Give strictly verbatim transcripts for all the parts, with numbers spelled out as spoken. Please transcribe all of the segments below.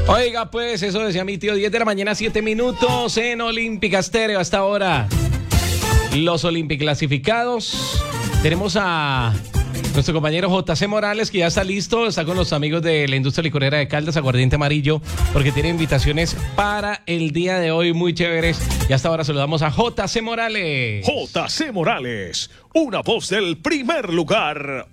Oiga, pues, eso decía mi tío, diez de la mañana, siete minutos en Olímpica Estéreo hasta ahora. Los Olímpicos clasificados. Tenemos a nuestro compañero J C Morales, que ya está listo, está con los amigos de la industria licorera de Caldas, Aguardiente Amarillo, porque tiene invitaciones para el día de hoy muy chéveres. Y hasta ahora saludamos a J C Morales. J C Morales, una voz del primer lugar,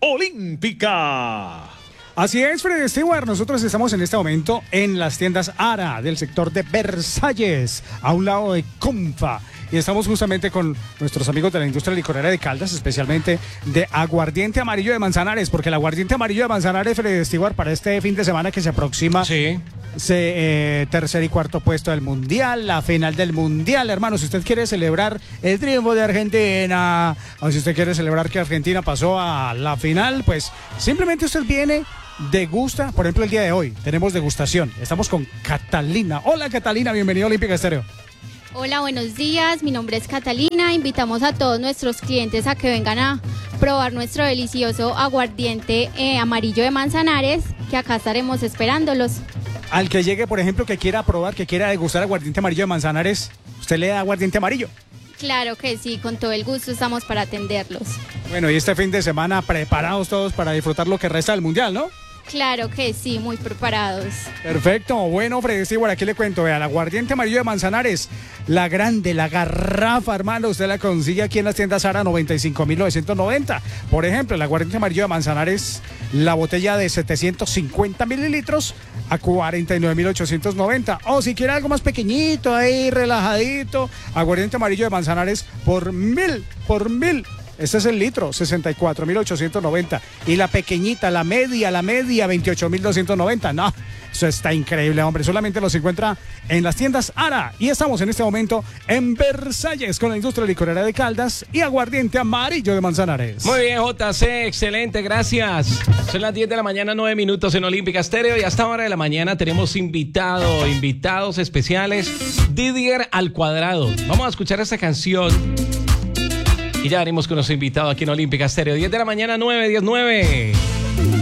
Olímpica. Así es, Freddy Stewart, nosotros estamos en este momento en las tiendas Ara del sector de Versalles, a un lado de Comfa, y estamos justamente con nuestros amigos de la industria licorera de Caldas, especialmente de Aguardiente Amarillo de Manzanares, porque el Aguardiente Amarillo de Manzanares, Freddy Stewart, para este fin de semana que se aproxima, sí. se, eh, tercer y cuarto puesto del Mundial, la final del Mundial, hermano, si usted quiere celebrar el triunfo de Argentina, o si usted quiere celebrar que Argentina pasó a la final, pues simplemente usted viene, degusta. Por ejemplo, el día de hoy tenemos degustación. Estamos con Catalina. Hola, Catalina, bienvenida a Olímpica Estéreo. Hola, buenos días. Mi nombre es Catalina. Invitamos a todos nuestros clientes a que vengan a probar nuestro delicioso aguardiente eh, amarillo de Manzanares, que acá estaremos esperándolos. Al que llegue, por ejemplo, que quiera probar, que quiera degustar aguardiente amarillo de Manzanares, ¿usted le da aguardiente amarillo? Claro que sí, con todo el gusto estamos para atenderlos. Bueno, y este fin de semana preparados todos para disfrutar lo que resta del Mundial, ¿no? Claro que sí, muy preparados. Perfecto, bueno, Freddy Stewart, aquí le cuento, vea, el aguardiente amarillo de Manzanares, la grande, la garrafa, hermano, usted la consigue aquí en las tiendas Ara, noventa y cinco mil novecientos noventa. Por ejemplo, el aguardiente amarillo de Manzanares, la botella de setecientos cincuenta mililitros a cuarenta y nueve mil ochocientos noventa. O si quiere algo más pequeñito, ahí relajadito, aguardiente amarillo de Manzanares por mil, por mil. Este es el litro, sesenta y cuatro mil ochocientos noventa. Y la pequeñita, la media, la media, veintiocho mil doscientos noventa. No, eso está increíble, hombre. Solamente los encuentra en las tiendas Ara. Y estamos en este momento en Versalles con la industria licorera de Caldas y aguardiente amarillo de Manzanares. Muy bien, J C, excelente, gracias. Son las diez de la mañana, nueve minutos en Olímpica Estéreo. Y hasta ahora de la mañana tenemos invitado, invitados especiales, Didier al Cuadrado. Vamos a escuchar esta canción y ya haremos con nuestro invitado aquí en Olímpica Estéreo. diez de la mañana, nueve, diez, nueve.